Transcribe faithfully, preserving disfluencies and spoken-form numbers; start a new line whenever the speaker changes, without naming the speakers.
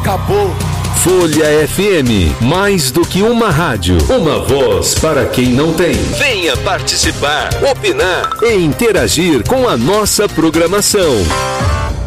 acabou.
Folha F M, mais do que uma rádio, uma voz para quem não tem. Venha participar, opinar e interagir com a nossa programação.